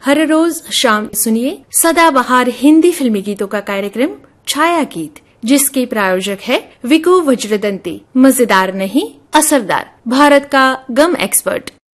हर रोज शाम सुनिए सदाबहार हिंदी फिल्मी गीतों का कार्यक्रम छाया गीत, जिसके प्रायोजक है विको वज्रदंती। मजेदार नहीं, असरदार, भारत का गम एक्सपर्ट।